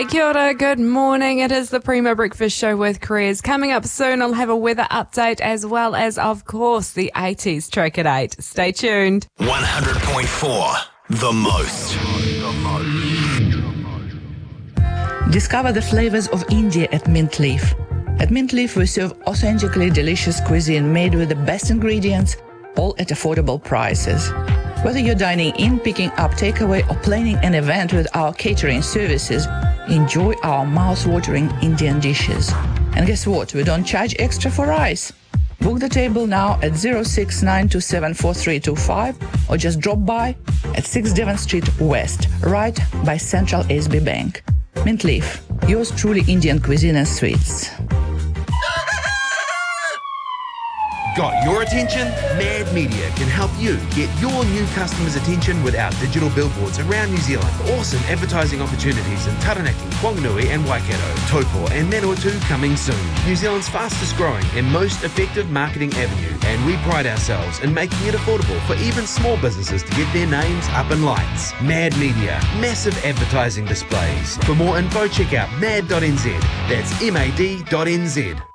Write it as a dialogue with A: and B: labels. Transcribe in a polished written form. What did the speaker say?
A: Kia ora, good morning. It is the Primo Breakfast Show with Careers. Coming up soon, I'll have a weather update as well as, of course, the 80s track at 8. Stay tuned.
B: 100.4 The Most.
C: Discover the flavors of India at Mint Leaf. At Mint Leaf, we serve authentically delicious cuisine made with the best ingredients, all at affordable prices. Whether you're dining in, picking up takeaway, or planning an event with our catering services, enjoy our mouth-watering Indian dishes. And guess what? We don't charge extra for rice. Book the table now at 069274325 or just drop by at 6 Devon Street West, right by Central SB Bank. Mint Leaf, yours truly Indian cuisine and sweets.
D: Got your attention? Mad Media can help you get your new customers' attention with our digital billboards around New Zealand. Awesome advertising opportunities in Taranaki, Whanganui and Waikato, Taupo and Manawatu coming soon. New Zealand's fastest growing and most effective marketing avenue, and we pride ourselves in making it affordable for even small businesses to get their names up in lights. Mad Media, massive advertising displays. For more info, check out mad.nz. That's mad.nz.